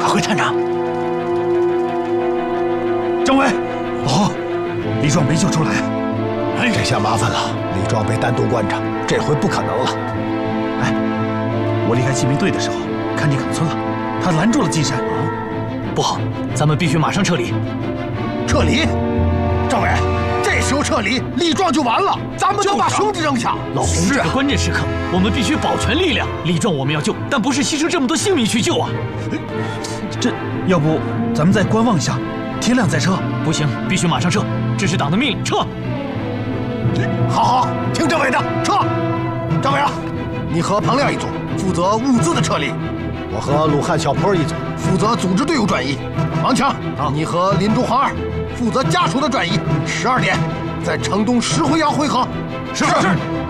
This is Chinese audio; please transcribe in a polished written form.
回探长。政委，哦，李壮没救出来， 哎，这下麻烦了。李壮被单独关着，这回不可能了。 哎，我离开骑兵队的时候，看见耿村了，他拦住了金山。 不好，咱们必须马上撤离。 撤离？政委，这时候撤离，李壮就完了，咱们就把兄弟扔下。 老洪，这个关键时刻，我们必须保全力量。李壮我们要救，但不是牺牲这么多性命去救啊！ 这，要不咱们再观望一下，天亮再撤？ 不行，必须马上撤，这是党的命令，撤！ 好，听政委的，撤！政委啊，你和彭亮一组，负责物资的撤离；我和鲁汉、小坡一组，负责组织队伍转移。王强，你和林中黄二负责家属的转移。12点，在城东石灰窑汇合。 是。